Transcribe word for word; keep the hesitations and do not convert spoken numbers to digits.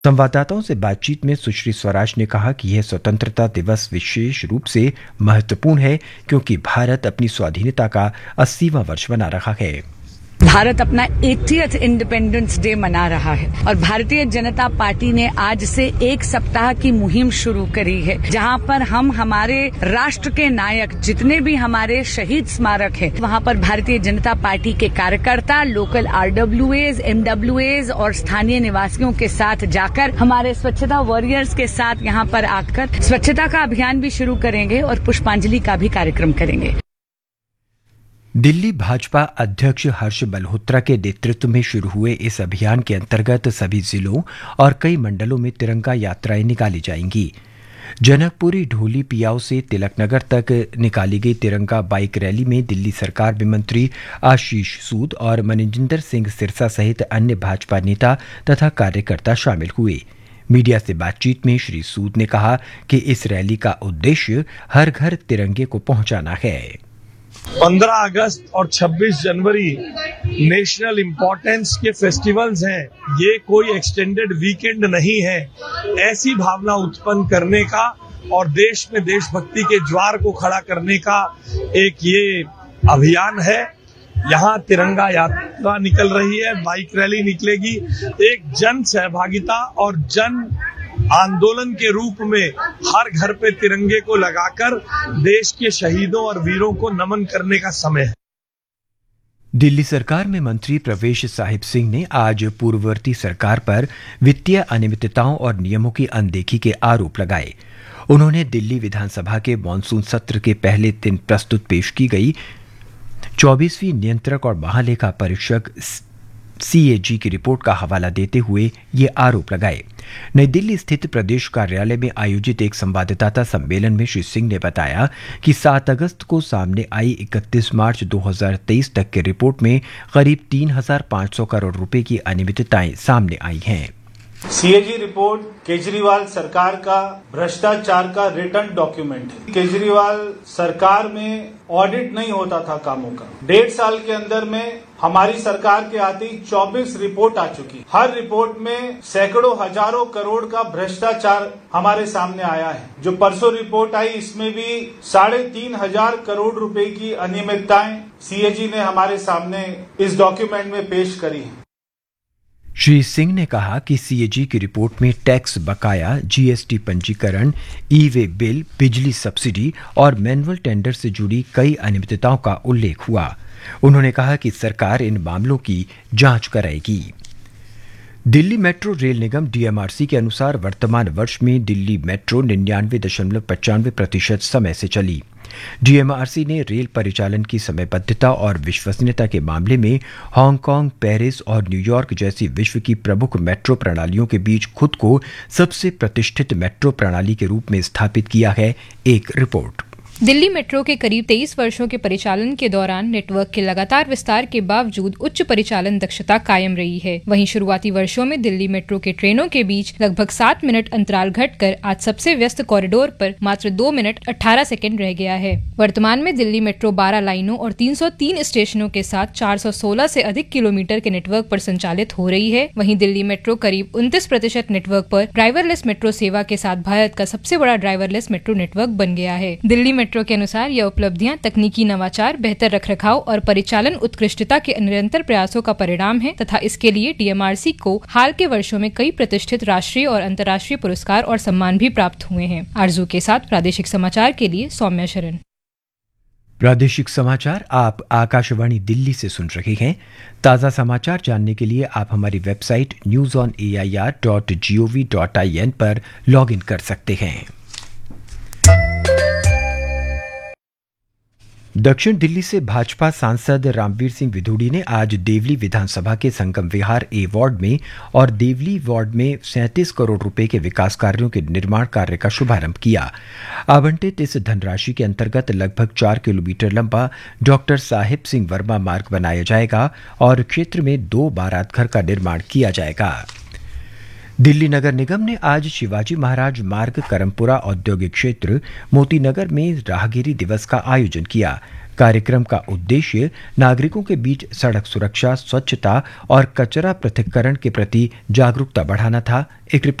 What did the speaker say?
संवाददाताओं से बातचीत में सुश्री स्वराज ने कहा कि यह स्वतंत्रता दिवस विशेष रूप से महत्वपूर्ण है क्योंकि भारत अपनी स्वाधीनता का अस्सीवां वर्ष मना रहा है। भारत अपना एटियथ इंडिपेंडेंस डे मना रहा है और भारतीय जनता पार्टी ने आज से एक सप्ताह की मुहिम शुरू करी है, जहां पर हम हमारे राष्ट्र के नायक जितने भी हमारे शहीद स्मारक है वहां पर भारतीय जनता पार्टी के कार्यकर्ता लोकल आरडब्ल्यूएज, एमडब्ल्यूएज और स्थानीय निवासियों के साथ जाकर हमारे स्वच्छता वॉरियर्स के साथ यहां पर आकर स्वच्छता का अभियान भी शुरू करेंगे और पुष्पांजलि का भी कार्यक्रम करेंगे। दिल्ली भाजपा अध्यक्ष हर्ष मल्होत्रा के नेतृत्व में शुरू हुए इस अभियान के अंतर्गत सभी जिलों और कई मंडलों में तिरंगा यात्राएं निकाली जाएंगी। जनकपुरी ढोली पियाऊ से तिलकनगर तक निकाली गई तिरंगा बाइक रैली में दिल्ली सरकार में मंत्री आशीष सूद और मनजिंदर सिंह सिरसा सहित अन्य भाजपा नेता तथा कार्यकर्ता शामिल हुए। मीडिया से बातचीत में श्री सूद ने कहा कि इस रैली का उद्देश्य हर घर तिरंगे को पहुंचाना है। पंद्रह अगस्त और छब्बीस जनवरी नेशनल इम्पोर्टेंस के फेस्टिवल्स हैं, ये कोई एक्सटेंडेड वीकेंड नहीं है। ऐसी भावना उत्पन्न करने का और देश में देशभक्ति के ज्वार को खड़ा करने का एक ये अभियान है। यहाँ तिरंगा यात्रा निकल रही है, बाइक रैली निकलेगी, एक जन सहभागिता और जन आंदोलन के रूप में हर घर पे तिरंगे को लगाकर देश के शहीदों और वीरों को नमन करने का समय है। दिल्ली सरकार में मंत्री प्रवेश साहिब सिंह ने आज पूर्ववर्ती सरकार पर वित्तीय अनियमितताओं और नियमों की अनदेखी के आरोप लगाए। उन्होंने दिल्ली विधानसभा के मानसून सत्र के पहले दिन प्रस्तुत पेश की गई चौबीसवीं नियंत्रक और महालेखा परीक्षक सीएजी की रिपोर्ट का हवाला देते हुए ये आरोप लगाए। नई दिल्ली स्थित प्रदेश कार्यालय में आयोजित एक संवाददाता सम्मेलन में श्री सिंह ने बताया कि सात अगस्त को सामने आई इकतीस मार्च दो हज़ार तेईस तक की रिपोर्ट में करीब तीन हजार पांच सौ करोड़ रुपए की अनियमितताएं सामने आई हैं। सीएजी रिपोर्ट केजरीवाल सरकार का भ्रष्टाचार का रिटर्न डॉक्यूमेंट है। केजरीवाल सरकार में ऑडिट नहीं होता था कामों का। डेढ़ साल के अंदर में हमारी सरकार के आते ही चौबीस रिपोर्ट आ चुकी। हर रिपोर्ट में सैकड़ों हजारों करोड़ का भ्रष्टाचार हमारे सामने आया है। जो परसों रिपोर्ट आई इसमें भी साढ़े तीन हजार करोड़ रुपए की अनियमितताएं सीएजी ने हमारे सामने इस डॉक्यूमेंट में पेश करी है। श्री सिंह ने कहा कि सीएजी की रिपोर्ट में टैक्स बकाया, जीएसटी पंजीकरण, ई वे बिल, बिजली सब्सिडी और मैनुअल टेंडर से जुड़ी कई अनियमितताओं का उल्लेख हुआ। उन्होंने कहा कि सरकार इन मामलों की जांच कराएगी। दिल्ली मेट्रो रेल निगम डीएमआरसी के अनुसार वर्तमान वर्ष में दिल्ली मेट्रो निन्यानवे दशमलव पचानवे प्रतिशत समय से चली। डीएमआरसी ने रेल परिचालन की समयबद्धता और विश्वसनीयता के मामले में हांगकांग, पेरिस और न्यूयॉर्क जैसी विश्व की प्रमुख मेट्रो प्रणालियों के बीच खुद को सबसे प्रतिष्ठित मेट्रो प्रणाली के रूप में स्थापित किया है। एक रिपोर्ट। दिल्ली मेट्रो के करीब तेईस वर्षों के परिचालन के दौरान नेटवर्क के लगातार विस्तार के बावजूद उच्च परिचालन दक्षता कायम रही है। वहीं शुरुआती वर्षों में दिल्ली मेट्रो के ट्रेनों के बीच लगभग सात मिनट अंतराल घटकर आज सबसे व्यस्त कॉरिडोर पर मात्र दो मिनट अठारह सेकंड रह गया है। वर्तमान में दिल्ली मेट्रो बारह लाइनों और तीन सौ तीन स्टेशनों के साथ चार सौ सोलह से अधिक किलोमीटर के नेटवर्क पर संचालित हो रही है। वहीं दिल्ली मेट्रो करीब उनतीस प्रतिशत नेटवर्क पर ड्राइवरलेस मेट्रो सेवा के साथ भारत का सबसे बड़ा ड्राइवरलेस मेट्रो नेटवर्क बन गया है। दिल्ली मेट्रो के अनुसार यह उपलब्धियां तकनीकी नवाचार, बेहतर रखरखाव और परिचालन उत्कृष्टता के निरंतर प्रयासों का परिणाम है तथा इसके लिए डीएमआरसी को हाल के वर्षों में कई प्रतिष्ठित राष्ट्रीय और अंतर्राष्ट्रीय पुरस्कार और सम्मान भी प्राप्त हुए हैं। आरजू के साथ प्रादेशिक समाचार के लिए सौम्या शरण। प्रादेशिक समाचार आप आकाशवाणी दिल्ली से सुन रहे हैं। ताज़ा समाचार जानने के लिए आप हमारी website news on A I R dot G O V dot I N पर लॉग इन कर सकते हैं। दक्षिण दिल्ली से भाजपा सांसद रामवीर सिंह विधूड़ी ने आज देवली विधानसभा के संगम विहार ए वार्ड में और देवली वार्ड में सैंतीस करोड़ रुपए के विकास कार्यों के निर्माण कार्य का शुभारंभ किया। आवंटित इस धनराशि के अंतर्गत लगभग चार किलोमीटर लंबा डॉक्टर साहिब सिंह वर्मा मार्ग बनाया जाएगा और क्षेत्र में दो बारात घर का निर्माण किया जाएगा। दिल्ली नगर निगम ने आज शिवाजी महाराज मार्ग करमपुरा औद्योगिक क्षेत्र मोतीनगर में राहगीरी दिवस का आयोजन किया। कार्यक्रम का उद्देश्य नागरिकों के बीच सड़क सुरक्षा, स्वच्छता और कचरा पृथक्करण के प्रति जागरूकता बढ़ाना था। एक